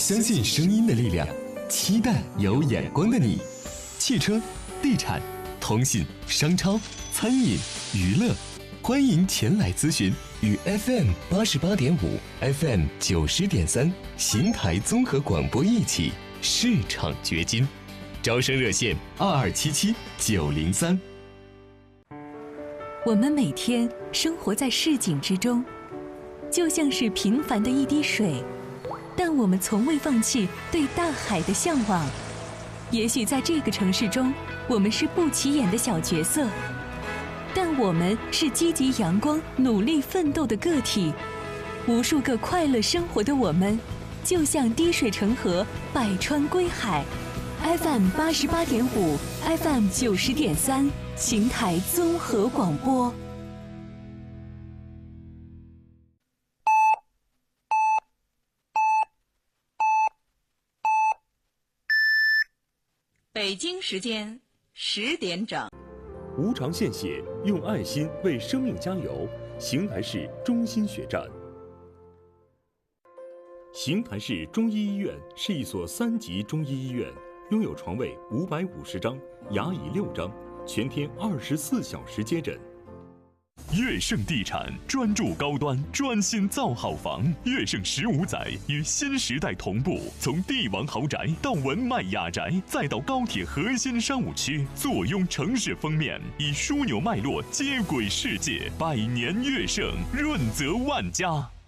相信声音的力量，期待有眼光的你。汽车、地产、通信、商超、餐饮、娱乐，欢迎前来咨询，与 FM 88.5、FM 90.3邢台综合广播一起市场掘金。招生热线2277-903。 我们每天生活在市井之中，就像是平凡的一滴水，但我们从未放弃对大海的向往。也许在这个城市中，我们是不起眼的小角色，但我们是积极阳光、努力奋斗的个体。无数个快乐生活的我们，就像滴水成河，百川归海。FM 88.5、FM 90.3，邢台综合广播。 北京时间10点整。 无偿献血，用爱心为生命加油。邢台市中心血站。邢台市中医医院是一所3级中医医院，拥有床位550张，牙椅6张，全天24小时接诊。 悦盛地产专注高端，专心造好房。悦盛15载与新时代同步，从帝王豪宅到文迈雅宅，再到高铁核心商务区，坐拥城市封面，以枢纽脉络接轨世界。百年悦盛，润泽万家。